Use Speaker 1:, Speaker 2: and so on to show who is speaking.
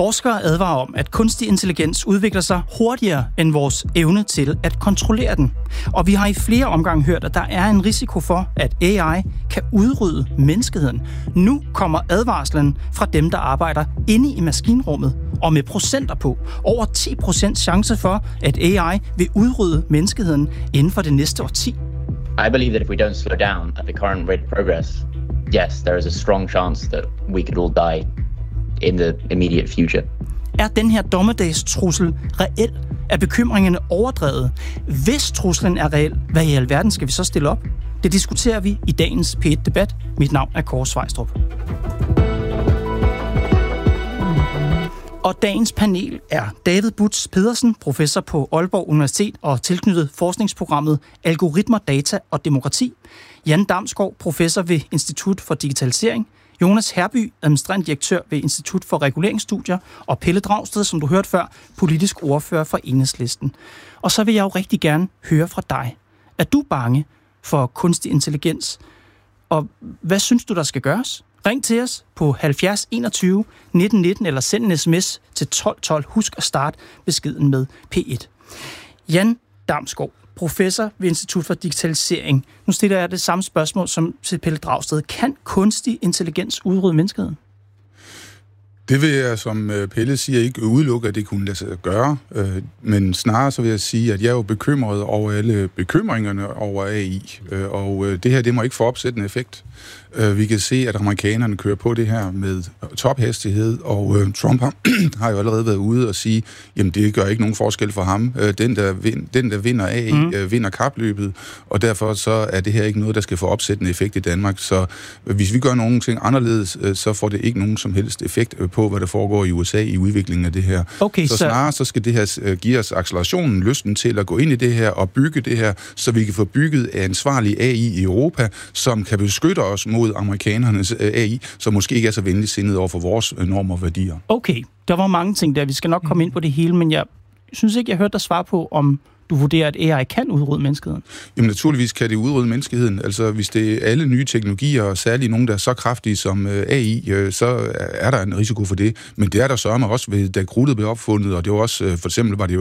Speaker 1: Forskere advarer om, at kunstig intelligens udvikler sig hurtigere end vores evne til at kontrollere den. Og vi har i flere omgange hørt, at der er en risiko for, at AI kan udrydde menneskeheden. Nu kommer advarslen fra dem, der arbejder inde i maskinrummet, og med procenter på. Over 10% chance for, at AI vil udrydde menneskeheden inden for det næste årti.
Speaker 2: I believe that if we don't slow down at the current rate of progress, yes, there is a strong chance that we could all die in the immediate future.
Speaker 1: Er den her dommedagstrussel reel? Er bekymringerne overdrevet? Hvis truslen er reel, hvad i alverden skal vi så stille op? Det diskuterer vi i dagens P1-debat. Mit navn er Kåre Svejstrup. Og dagens panel er David Butz Pedersen, professor på Aalborg Universitet og tilknyttet forskningsprogrammet Algoritmer, Data og Demokrati. Jan Damsgaard, professor ved Institut for Digitalisering. Jonas Herby, administrerende direktør ved Institut for Reguleringsstudier. Og Pelle Dragsted, som du hørte før, politisk ordfører for Enhedslisten. Og så vil jeg jo rigtig gerne høre fra dig. Er du bange for kunstig intelligens? Og hvad synes du, der skal gøres? Ring til os på 70 21 19 19 eller send en sms til 12 12. Husk at starte beskeden med P1. Jan Damsgaard, professor ved Institut for Digitalisering. Nu stiller jeg det samme spørgsmål som til Pelle Dragsted. Kan kunstig intelligens udrydde menneskeheden?
Speaker 3: Det vil jeg, som Pelle siger, ikke udelukke, at det kunne lade sig gøre. Men snarere så vil jeg sige, at jeg er jo bekymret over alle bekymringerne over AI. Og det her, det må ikke få opsættende effekt. Vi kan se, at amerikanerne kører på det her med tophastighed, og Trump har jo allerede været ude og sige, jamen det gør ikke nogen forskel for ham. Den, der vinder AI, vinder kapløbet, og derfor så er det her ikke noget, der skal få opsættende effekt i Danmark. Så hvis vi gør nogle ting anderledes, så får det ikke nogen som helst effekt på, hvad der foregår i USA i udviklingen af det her.
Speaker 1: Okay,
Speaker 3: så snarere så skal det her give os accelerationen, lysten til at gå ind i det her og bygge det her, så vi kan få bygget ansvarlig AI i Europa, som kan beskytte os mod amerikanernes AI, som måske ikke er så venligsindet over for vores normer og værdier.
Speaker 1: Okay, der var mange ting der. Vi skal nok komme ind på det hele, men jeg synes ikke, jeg hørte dig svare på, om du vurderer, at AI kan udrydde menneskeheden.
Speaker 3: Jamen naturligvis kan det udrydde menneskeheden. Altså hvis det er alle nye teknologier, og særligt nogle, der er så kraftige som AI, så er der en risiko for det. Men det er der sørme også ved, da krudtet blev opfundet, og det var også, for eksempel var det jo